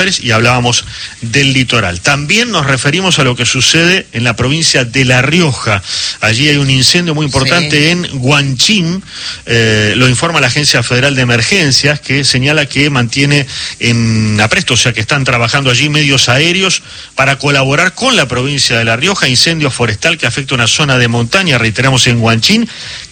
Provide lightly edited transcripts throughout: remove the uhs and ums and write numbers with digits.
y hablábamos del litoral. También nos referimos a lo que sucede en la provincia de La Rioja. Allí hay un incendio muy importante en Guanchín, lo informa la Agencia Federal de Emergencias, que señala que mantiene en apresto, o sea que están trabajando allí medios aéreos para colaborar con la provincia de La Rioja. Incendio forestal que afecta una zona de montaña, reiteramos, en Guanchín.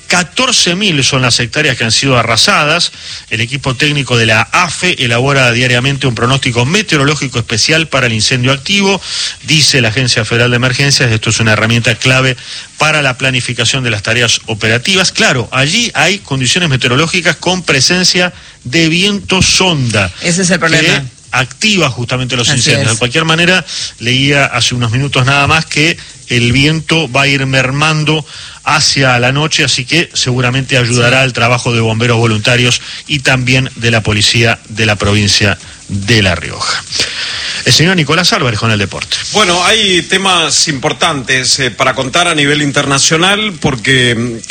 14.000 son las hectáreas que han sido arrasadas. El equipo técnico de la AFE elabora diariamente un pronóstico meteorológico especial para el incendio activo. Dice la Agencia Federal de Emergencias, esto es una herramienta clave para la planificación de las tareas operativas. Claro, allí hay condiciones meteorológicas con presencia de viento sonda. Ese es el problema. Activa justamente los incendios. Es. De cualquier manera, leía hace unos minutos nada más que el viento va a ir mermando hacia la noche, así que seguramente ayudará al trabajo de bomberos voluntarios y también de la policía de la provincia de La Rioja. El señor Nicolás Álvarez con el deporte. Bueno, hay temas importantes para contar a nivel internacional porque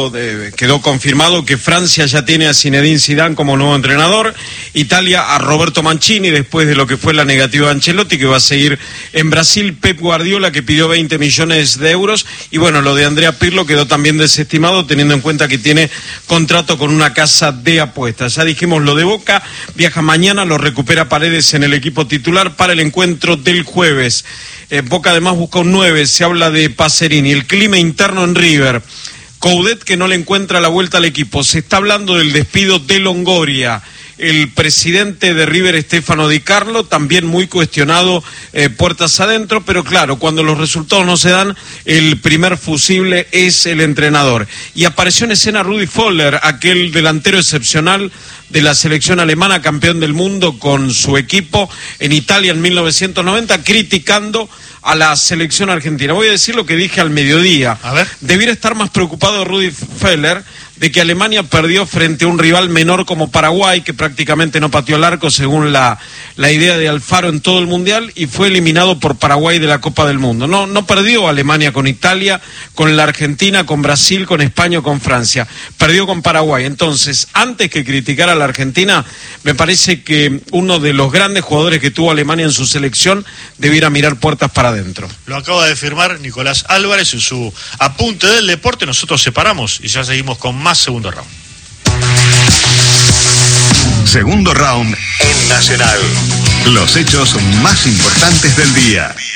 quedó confirmado que Francia ya tiene a Zinedine Zidane como nuevo entrenador, Italia a Roberto Mancini después de lo que fue la negativa de Ancelotti, que va a seguir en Brasil, Pep Guardiola, que pidió 20 millones de euros, y bueno, lo de Andrea Pirlo quedó también desestimado teniendo en cuenta que tiene contrato con una casa de apuestas. Ya dijimos lo de Boca, viaja mañana, lo recupera Paredes en el equipo titular para el encuentro del jueves. Boca además busca un 9, se habla de Pacerini. El clima interno en River, Coudet que no le encuentra la vuelta al equipo, se está hablando del despido de Longoria. El presidente de River, Stefano Di Carlo, también muy cuestionado puertas adentro, pero claro, cuando los resultados no se dan, el primer fusible es el entrenador. Y apareció en escena Rudi Völler, aquel delantero excepcional de la selección alemana, campeón del mundo con su equipo en Italia en 1990, criticando a la selección argentina. Voy a decir lo que dije al mediodía. A ver. Debiera estar más preocupado Rudi Völler de que Alemania perdió frente a un rival menor como Paraguay, que prácticamente no pateó el arco según la idea de Alfaro en todo el Mundial, y fue eliminado por Paraguay de la Copa del Mundo. No perdió Alemania con Italia, con la Argentina, con Brasil, con España o con Francia. Perdió con Paraguay. Entonces, antes que criticar a la Argentina, me parece que uno de los grandes jugadores que tuvo Alemania en su selección debiera mirar puertas para adentro. Lo acaba de firmar Nicolás Álvarez en su apunte del deporte. Nosotros separamos y ya seguimos con más segundo round. Segundo round en Nacional. Los hechos más importantes del día.